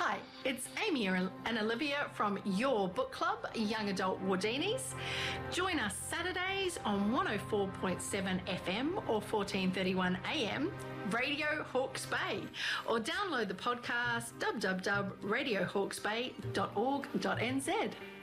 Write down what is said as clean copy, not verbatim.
Hi, it's Amy and Olivia from your book club, Young Adult Wardinis. Join us Saturdays on 104.7 FM or 1431 AM, Radio Hawke's Bay, or download the podcast www.radiohawkesbay.org.nz.